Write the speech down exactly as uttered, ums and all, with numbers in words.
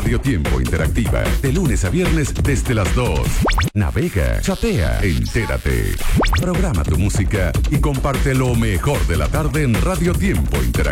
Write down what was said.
Radio Tiempo Interactiva, de lunes a viernes desde las dos. Navega, chatea, entérate. Programa tu música y comparte lo mejor de la tarde en Radio Tiempo Interactiva.